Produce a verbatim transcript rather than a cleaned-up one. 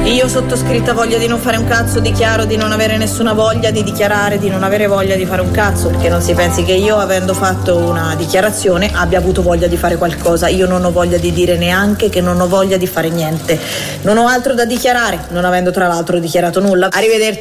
Io sottoscritta voglia di non fare un cazzo, dichiaro di non avere nessuna voglia di dichiarare, di non avere voglia di fare un cazzo, perché non si pensi che io, avendo fatto una dichiarazione, abbia avuto voglia di fare qualcosa. Io non ho voglia di dire neanche che non ho voglia di fare niente. Non ho altro da dichiarare, non avendo tra l'altro dichiarato nulla. Arrivederci.